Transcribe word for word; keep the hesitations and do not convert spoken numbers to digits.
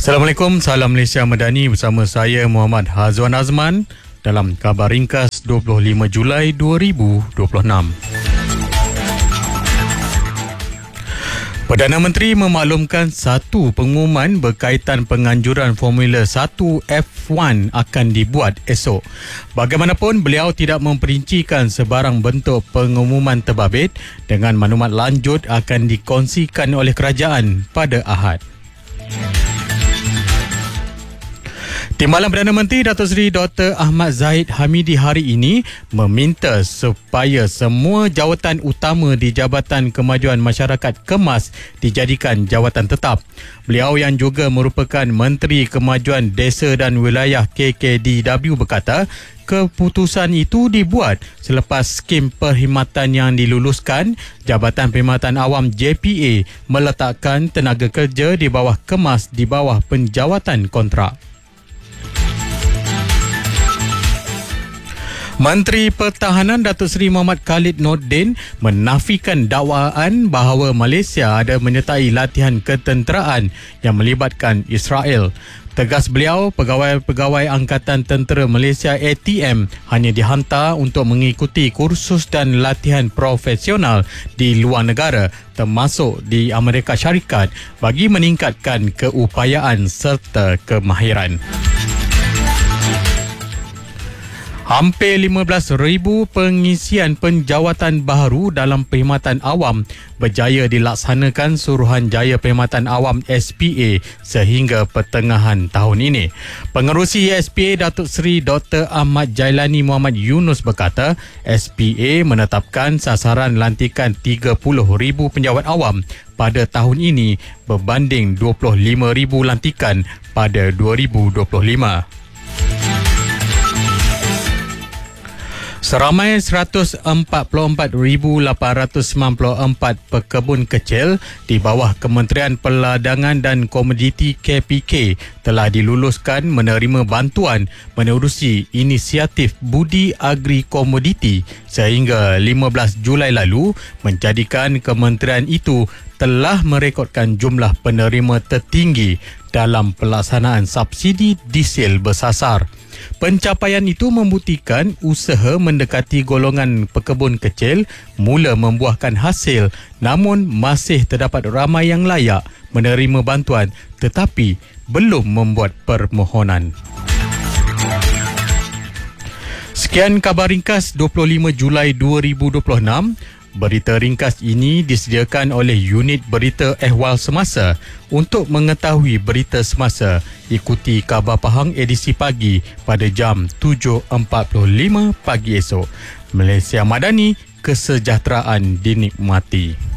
Assalamualaikum, salam Malaysia Madani bersama saya Muhammad Hazwan Azman dalam Khabar Ringkas dua puluh lima Julai dua ribu dua puluh enam. Perdana Menteri memaklumkan satu pengumuman berkaitan penganjuran Formula satu F satu akan dibuat esok. Bagaimanapun, beliau tidak memperincikan sebarang bentuk pengumuman terbabit dengan maklumat lanjut akan dikongsikan oleh kerajaan pada Ahad. Timbalan Perdana Menteri Datuk Seri Doktor Ahmad Zahid Hamidi hari ini meminta supaya semua jawatan utama di Jabatan Kemajuan Masyarakat Kemas dijadikan jawatan tetap. Beliau yang juga merupakan Menteri Kemajuan Desa dan Wilayah K K D W berkata, keputusan itu dibuat selepas skim perkhidmatan yang diluluskan. Jabatan Perkhidmatan Awam J P A meletakkan tenaga kerja di bawah Kemas di bawah penjawatan kontrak. Menteri Pertahanan Datuk Seri Muhammad Khalid Nordin menafikan dakwaan bahawa Malaysia ada menyertai latihan ketenteraan yang melibatkan Israel. Tegas beliau, pegawai-pegawai Angkatan Tentera Malaysia A T M hanya dihantar untuk mengikuti kursus dan latihan profesional di luar negara termasuk di Amerika Syarikat bagi meningkatkan keupayaan serta kemahiran. Hampir lima belas ribu pengisian penjawatan baharu dalam perkhidmatan awam berjaya dilaksanakan Suruhanjaya Perkhidmatan Awam S P A sehingga pertengahan tahun ini. Pengerusi S P A Datuk Seri Doktor Ahmad Jailani Muhammad Yunus berkata, S P A menetapkan sasaran lantikan tiga puluh ribu penjawat awam pada tahun ini berbanding dua puluh lima ribu lantikan pada dua ribu dua puluh lima. Seramai seratus empat puluh empat ribu lapan ratus sembilan puluh empat pekebun kecil di bawah Kementerian Perdagangan dan Komoditi K P K telah diluluskan menerima bantuan menerusi inisiatif Budi Agri Komoditi sehingga lima belas Julai lalu, menjadikan kementerian itu telah merekodkan jumlah penerima tertinggi dalam pelaksanaan subsidi diesel bersasar. Pencapaian itu membuktikan usaha mendekati golongan pekebun kecil mula membuahkan hasil, namun masih terdapat ramai yang layak menerima bantuan tetapi belum membuat permohonan. Sekian Khabar Ringkas dua puluh lima Julai dua ribu dua puluh enam. Berita ringkas ini disediakan oleh Unit Berita Ehwal Semasa. Untuk mengetahui berita semasa, ikuti Khabar Pahang edisi pagi pada jam tujuh empat puluh lima pagi esok. Malaysia Madani, kesejahteraan dinikmati.